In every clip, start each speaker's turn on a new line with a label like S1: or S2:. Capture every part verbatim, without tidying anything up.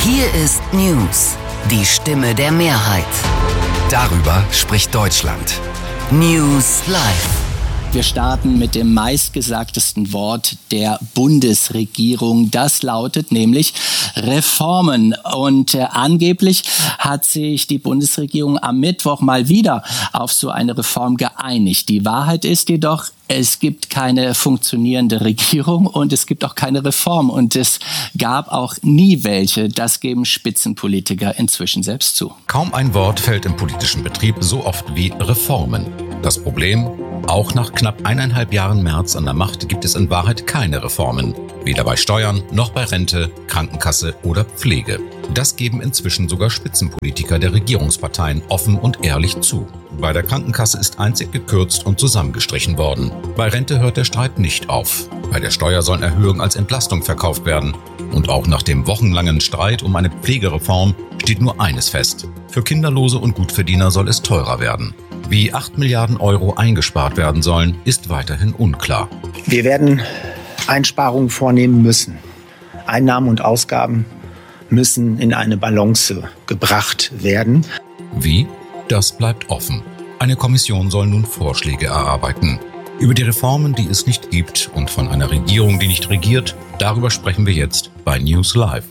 S1: Hier ist News, die Stimme der Mehrheit. Darüber spricht Deutschland. News Live.
S2: Wir starten mit dem meistgesagtesten Wort der Bundesregierung. Das lautet nämlich Reformen. Und äh, angeblich hat sich die Bundesregierung am Mittwoch mal wieder auf so eine Reform geeinigt. Die Wahrheit ist jedoch, es gibt keine funktionierende Regierung und es gibt auch keine Reform. Und es gab auch nie welche. Das geben Spitzenpolitiker inzwischen selbst zu.
S3: Kaum ein Wort fällt im politischen Betrieb so oft wie Reformen. Das Problem? Auch nach knapp eineinhalb Jahren Merz an der Macht gibt es in Wahrheit keine Reformen. Weder bei Steuern, noch bei Rente, Krankenkasse oder Pflege. Das geben inzwischen sogar Spitzenpolitiker der Regierungsparteien offen und ehrlich zu. Bei der Krankenkasse ist einzig gekürzt und zusammengestrichen worden. Bei Rente hört der Streit nicht auf. Bei der Steuer sollen Erhöhungen als Entlastung verkauft werden. Und auch nach dem wochenlangen Streit um eine Pflegereform steht nur eines fest. Für Kinderlose und Gutverdiener soll es teurer werden. Wie acht Milliarden Euro eingespart werden sollen, ist weiterhin unklar.
S4: Wir werden Einsparungen vornehmen müssen. Einnahmen und Ausgaben müssen in eine Balance gebracht werden.
S3: Wie? Das bleibt offen. Eine Kommission soll nun Vorschläge erarbeiten. Über die Reformen, die es nicht gibt und von einer Regierung, die nicht regiert, darüber sprechen wir jetzt bei News Live.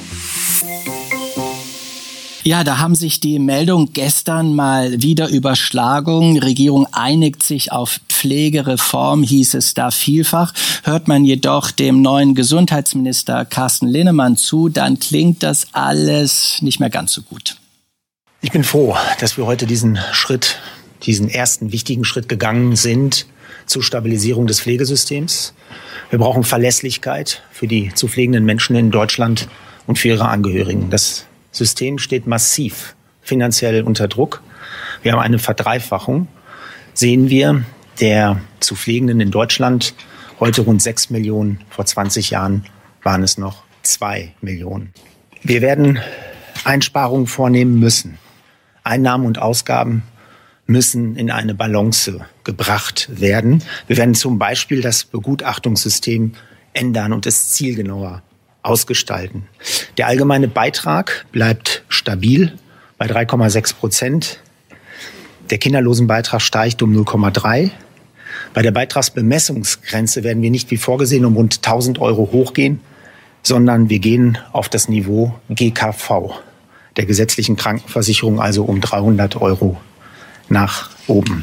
S2: Ja, da haben sich die Meldungen gestern mal wieder überschlagen. Regierung einigt sich auf Pflegereform, hieß es da vielfach. Hört man jedoch dem neuen Gesundheitsminister Carsten Linnemann zu, dann klingt das alles nicht mehr ganz so gut.
S4: Ich bin froh, dass wir heute diesen Schritt, diesen ersten wichtigen Schritt gegangen sind zur Stabilisierung des Pflegesystems. Wir brauchen Verlässlichkeit für die zu pflegenden Menschen in Deutschland und für ihre Angehörigen. Das System steht massiv finanziell unter Druck. Wir haben eine Verdreifachung, sehen wir, der zu Pflegenden in Deutschland. Heute rund sechs Millionen, vor zwanzig Jahren waren es noch zwei Millionen. Wir werden Einsparungen vornehmen müssen. Einnahmen und Ausgaben müssen in eine Balance gebracht werden. Wir werden zum Beispiel das Begutachtungssystem ändern und es zielgenauer ausgestalten. Der allgemeine Beitrag bleibt stabil bei drei Komma sechs Prozent. Der Kinderlosenbeitrag steigt um null Komma drei. Bei der Beitragsbemessungsgrenze werden wir nicht wie vorgesehen um rund tausend Euro hochgehen, sondern wir gehen auf das Niveau G K V, der gesetzlichen Krankenversicherung, also um dreihundert Euro nach oben.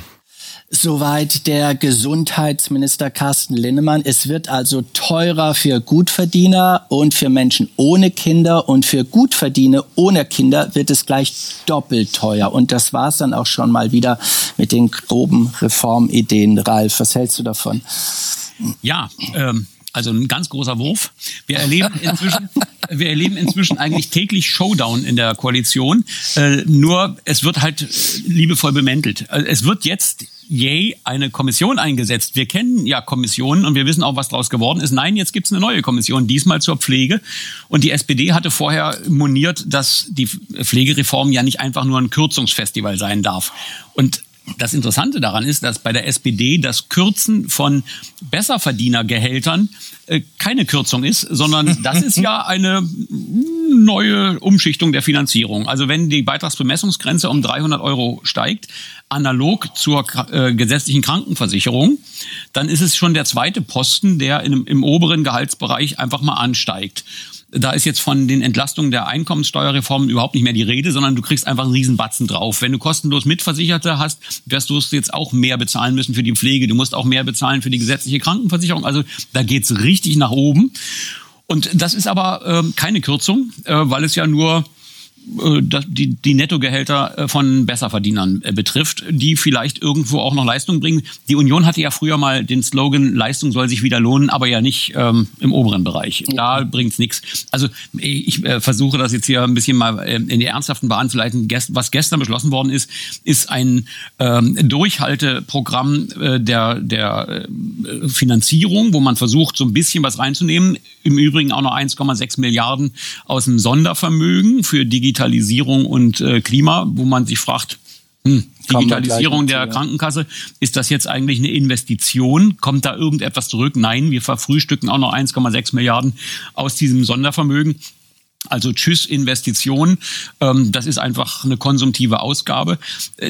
S2: Soweit der Gesundheitsminister Carsten Linnemann. Es wird also teurer für Gutverdiener und für Menschen ohne Kinder. Und für Gutverdiener ohne Kinder wird es gleich doppelt teuer. Und das war es dann auch schon mal wieder mit den groben Reformideen. Ralf, was hältst du davon?
S5: Ja, ähm, also ein ganz großer Wurf. Wir erleben inzwischen... Wir erleben inzwischen eigentlich täglich Showdown in der Koalition. Äh, nur es wird halt liebevoll bemäntelt. Es wird jetzt, yay, eine Kommission eingesetzt. Wir kennen ja Kommissionen und wir wissen auch, was daraus geworden ist. Nein, jetzt gibt es eine neue Kommission, diesmal zur Pflege. Und die S P D hatte vorher moniert, dass die Pflegereform ja nicht einfach nur ein Kürzungsfestival sein darf. Und das Interessante daran ist, dass bei der S P D das Kürzen von Besserverdienergehältern äh, keine Kürzung ist, sondern das ist ja eine neue Umschichtung der Finanzierung. Also wenn die Beitragsbemessungsgrenze um dreihundert Euro steigt, analog zur äh, gesetzlichen Krankenversicherung, dann ist es schon der zweite Posten, der in, im oberen Gehaltsbereich einfach mal ansteigt. Da ist jetzt von den Entlastungen der Einkommenssteuerreform überhaupt nicht mehr die Rede, sondern du kriegst einfach einen Riesenbatzen drauf. Wenn du kostenlos Mitversicherte hast, wirst du jetzt auch mehr bezahlen müssen für die Pflege. Du musst auch mehr bezahlen für die gesetzliche Krankenversicherung. Also da geht's richtig nach oben. Und das ist aber äh, keine Kürzung, äh, weil es ja nur äh, die, die Nettogehälter äh, von Besserverdienern äh, betrifft, die vielleicht irgendwo auch noch Leistung bringen. Die Union hatte ja früher mal den Slogan, Leistung soll sich wieder lohnen, aber ja nicht ähm, im oberen Bereich. Da bringt's nichts. Also ich äh, versuche das jetzt hier ein bisschen mal äh, in die ernsthaften Bahnen zu leiten. Gest- was gestern beschlossen worden ist, ist ein ähm, Durchhalteprogramm äh, der, der äh, Finanzierung, wo man versucht, so ein bisschen was reinzunehmen. Im Übrigen auch noch eins Komma sechs Milliarden aus dem Sondervermögen für Digitalisierung und äh, Klima, wo man sich fragt, hm, Digitalisierung der Krankenkasse, ist das jetzt eigentlich eine Investition? Kommt da irgendetwas zurück? Nein, wir verfrühstücken auch noch eins Komma sechs Milliarden aus diesem Sondervermögen. Also tschüss Investitionen, ähm, das ist einfach eine konsumtive Ausgabe.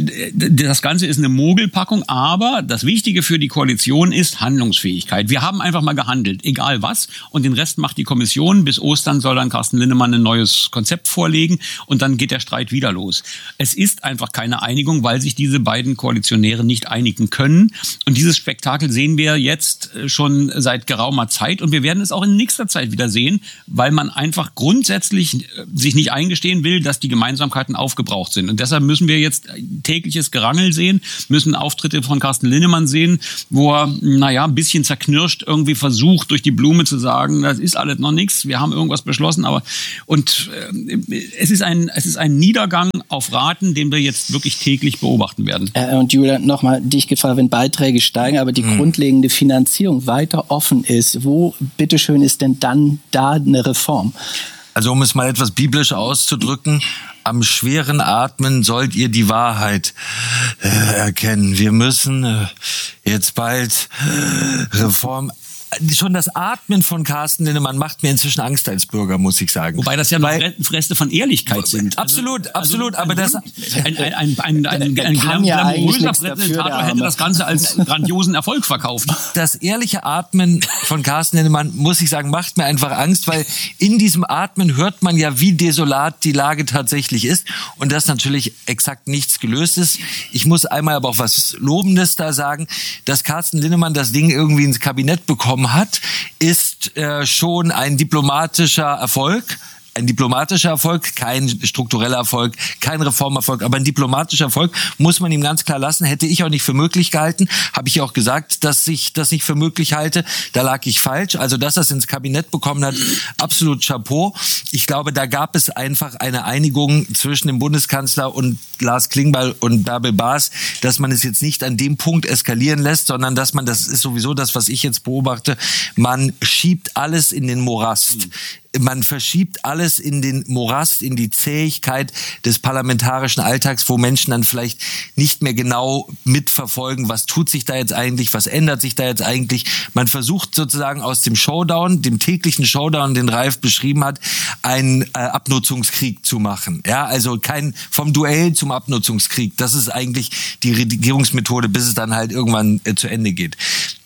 S5: Das Ganze ist eine Mogelpackung, aber das Wichtige für die Koalition ist Handlungsfähigkeit. Wir haben einfach mal gehandelt, egal was, und den Rest macht die Kommission. Bis Ostern soll dann Carsten Linnemann ein neues Konzept vorlegen und dann geht der Streit wieder los. Es ist einfach keine Einigung, weil sich diese beiden Koalitionäre nicht einigen können. Und dieses Spektakel sehen wir jetzt schon seit geraumer Zeit und wir werden es auch in nächster Zeit wieder sehen, weil man einfach grundsätzlich sich nicht eingestehen will, dass die Gemeinsamkeiten aufgebraucht sind. Und deshalb müssen wir jetzt tägliches Gerangel sehen, müssen Auftritte von Carsten Linnemann sehen, wo er, naja, ein bisschen zerknirscht irgendwie versucht, durch die Blume zu sagen, das ist alles noch nichts, wir haben irgendwas beschlossen, aber und äh, es ist ein es ist ein Niedergang auf Raten, den wir jetzt wirklich täglich beobachten werden.
S2: Äh, und Julia, nochmal dich gefragt, wenn Beiträge steigen, aber die mhm. grundlegende Finanzierung weiter offen ist, wo, bitteschön, ist denn dann da eine Reform?
S6: Also um es mal etwas biblisch auszudrücken, am schweren Atmen sollt ihr die Wahrheit äh, erkennen. Wir müssen äh, jetzt bald äh, Reform... Schon das Atmen von Carsten Linnemann macht mir inzwischen Angst als Bürger, muss ich sagen.
S5: Wobei das ja noch Reste von Ehrlichkeit sind.
S6: Absolut, also, absolut. Also, aber das
S5: ein ein ein ein, ein, ein, ein glamouröser Präsentator hätte das Ganze als grandiosen Erfolg verkauft.
S6: Das ehrliche Atmen von Carsten Linnemann, muss ich sagen, macht mir einfach Angst, weil in diesem Atmen hört man ja, wie desolat die Lage tatsächlich ist und dass natürlich exakt nichts gelöst ist. Ich muss einmal aber auch was Lobendes da sagen, dass Carsten Linnemann das Ding irgendwie ins Kabinett bekommen hat, ist äh, schon ein diplomatischer Erfolg. Ein diplomatischer Erfolg, kein struktureller Erfolg, kein Reformerfolg, aber ein diplomatischer Erfolg muss man ihm ganz klar lassen. Hätte ich auch nicht für möglich gehalten, habe ich auch gesagt, dass ich das nicht für möglich halte. Da lag ich falsch. Also, dass er es ins Kabinett bekommen hat, absolut Chapeau. Ich glaube, da gab es einfach eine Einigung zwischen dem Bundeskanzler und Lars Klingbeil und Bärbel Baas, dass man es jetzt nicht an dem Punkt eskalieren lässt, sondern dass man, das ist sowieso das, was ich jetzt beobachte, man schiebt alles in den Morast. Man verschiebt alles in den Morast, in die Zähigkeit des parlamentarischen Alltags, wo Menschen dann vielleicht nicht mehr genau mitverfolgen, was tut sich da jetzt eigentlich, was ändert sich da jetzt eigentlich. Man versucht sozusagen aus dem Showdown, dem täglichen Showdown, den Ralf beschrieben hat, einen äh, Abnutzungskrieg zu machen. Ja, also kein vom Duell zum Abnutzungskrieg. Das ist eigentlich die Regierungsmethode, bis es dann halt irgendwann äh, zu Ende geht.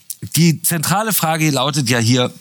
S6: Die zentrale Frage lautet ja hier,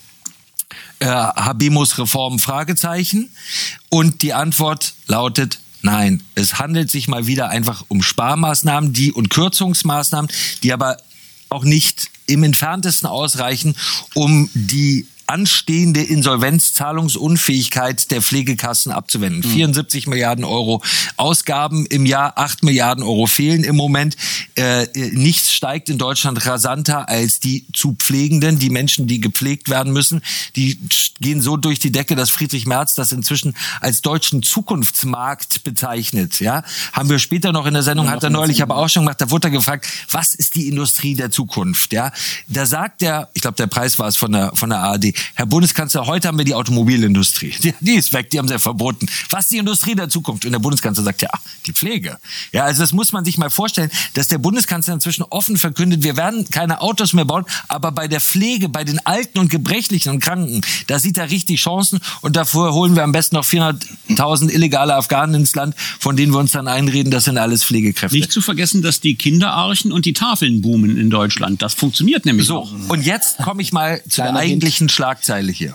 S6: Äh, Habemus-Reform, Fragezeichen. Und die Antwort lautet nein. Es handelt sich mal wieder einfach um Sparmaßnahmen, die und Kürzungsmaßnahmen, die aber auch nicht im Entferntesten ausreichen, um die anstehende Insolvenzzahlungsunfähigkeit der Pflegekassen abzuwenden. Mhm. vierundsiebzig Milliarden Euro Ausgaben im Jahr, acht Milliarden Euro fehlen im Moment. Äh, nichts steigt in Deutschland rasanter als die zu Pflegenden, die Menschen, die gepflegt werden müssen. Die gehen so durch die Decke, dass Friedrich Merz das inzwischen als deutschen Zukunftsmarkt bezeichnet. Ja, haben wir später noch in der Sendung, ja, hat er neulich aber auch schon gemacht, da wurde er gefragt, was ist die Industrie der Zukunft? Ja, da sagt er, ich glaube, der Preis war es von der, von der A R D, Herr Bundeskanzler, heute haben wir die Automobilindustrie. Die, die ist weg, die haben sie ja verboten. Was ist die Industrie der Zukunft? Und der Bundeskanzler sagt, ja, die Pflege. Ja, also das muss man sich mal vorstellen, dass der Bundeskanzler inzwischen offen verkündet, wir werden keine Autos mehr bauen, aber bei der Pflege, bei den Alten und Gebrechlichen und Kranken, da sieht er richtig Chancen und davor holen wir am besten noch vierhunderttausend illegale Afghanen ins Land, von denen wir uns dann einreden, das sind alles Pflegekräfte.
S5: Nicht zu vergessen, dass die Kinderarchen und die Tafeln boomen in Deutschland. Das funktioniert nämlich
S6: so.
S5: Auch.
S6: Und jetzt komme ich mal zu der eigentlichen Schlagzeile hier.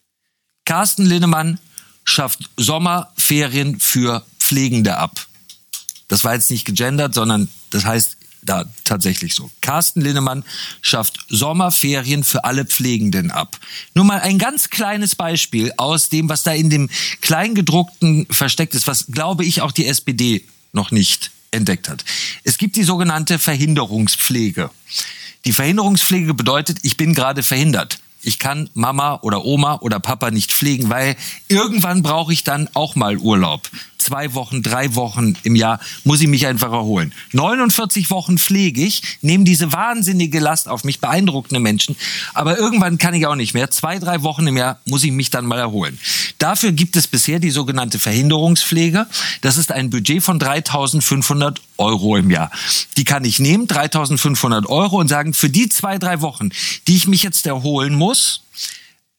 S6: Carsten Linnemann schafft Sommerferien für Pflegende ab. Das war jetzt nicht gegendert, sondern das heißt da tatsächlich so. Carsten Linnemann schafft Sommerferien für alle Pflegenden ab. Nur mal ein ganz kleines Beispiel aus dem, was da in dem Kleingedruckten versteckt ist, was, glaube ich, auch die S P D noch nicht entdeckt hat. Es gibt die sogenannte Verhinderungspflege. Die Verhinderungspflege bedeutet, ich bin gerade verhindert. Ich kann Mama oder Oma oder Papa nicht pflegen, weil irgendwann brauche ich dann auch mal Urlaub. Zwei Wochen, drei Wochen im Jahr muss ich mich einfach erholen. neunundvierzig Wochen pflege ich, nehme diese wahnsinnige Last auf mich, beeindruckende Menschen. Aber irgendwann kann ich auch nicht mehr. Zwei, drei Wochen im Jahr muss ich mich dann mal erholen. Dafür gibt es bisher die sogenannte Verhinderungspflege. Das ist ein Budget von dreitausendfünfhundert Euro im Jahr. Die kann ich nehmen, dreitausendfünfhundert Euro, und sagen, für die zwei, drei Wochen, die ich mich jetzt erholen muss,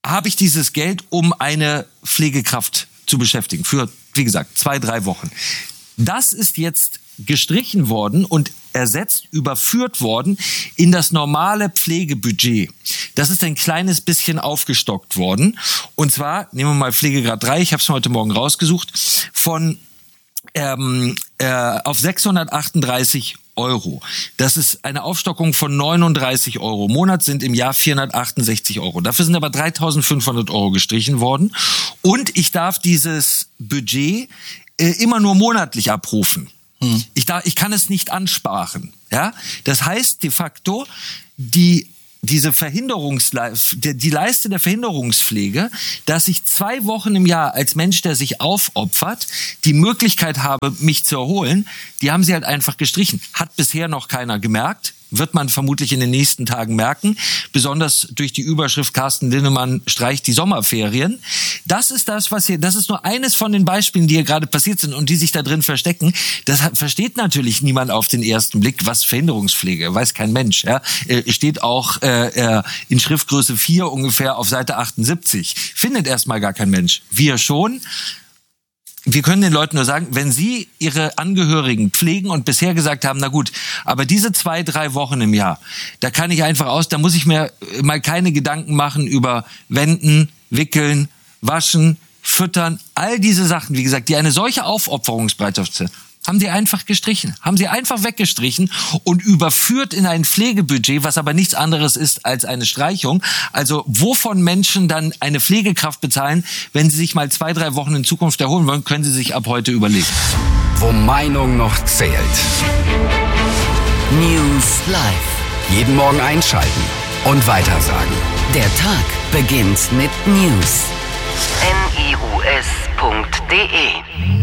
S6: habe ich dieses Geld, um eine Pflegekraft zu beschäftigen. Für, wie gesagt, zwei, drei Wochen. Das ist jetzt gestrichen worden und ersetzt, überführt worden in das normale Pflegebudget. Das ist ein kleines bisschen aufgestockt worden. Und zwar, nehmen wir mal Pflegegrad drei, ich habe es heute Morgen rausgesucht, von ähm, äh, auf sechshundertachtunddreißig Euro. Das ist eine Aufstockung von neununddreißig Euro. Im Monat sind im Jahr vierhundertachtundsechzig Euro. Dafür sind aber dreitausendfünfhundert Euro gestrichen worden. Und ich darf dieses Budget äh, immer nur monatlich abrufen. Hm. Ich, darf, ich kann es nicht ansparen. Ja? Das heißt de facto, die diese Verhinderungsleiste, die Leiste der Verhinderungspflege, dass ich zwei Wochen im Jahr als Mensch, der sich aufopfert, die Möglichkeit habe, mich zu erholen, die haben sie halt einfach gestrichen. Hat bisher noch keiner gemerkt. Wird man vermutlich in den nächsten Tagen merken, besonders durch die Überschrift Carsten Linnemann streicht die Sommerferien. Das ist das, was hier, das ist nur eines von den Beispielen, die hier gerade passiert sind und die sich da drin verstecken. Das versteht natürlich niemand auf den ersten Blick, was Verhinderungspflege, weiß kein Mensch. Ja, steht auch äh, in Schriftgröße vier ungefähr auf Seite achtundsiebzig. Findet erstmal gar kein Mensch. Wir schon. Wir können den Leuten nur sagen, wenn sie ihre Angehörigen pflegen und bisher gesagt haben, na gut, aber diese zwei, drei Wochen im Jahr, da kann ich einfach aus, da muss ich mir mal keine Gedanken machen über Wenden, Wickeln, Waschen, Füttern, all diese Sachen, wie gesagt, die eine solche Aufopferungsbereitschaft sind, haben sie einfach gestrichen, haben sie einfach weggestrichen und überführt in ein Pflegebudget, was aber nichts anderes ist als eine Streichung. Also wovon Menschen dann eine Pflegekraft bezahlen, wenn sie sich mal zwei, drei Wochen in Zukunft erholen wollen, können sie sich ab heute überlegen.
S1: Wo Meinung noch zählt. News Live. Jeden Morgen einschalten und weitersagen. Der Tag beginnt mit News. N I U S punkt D E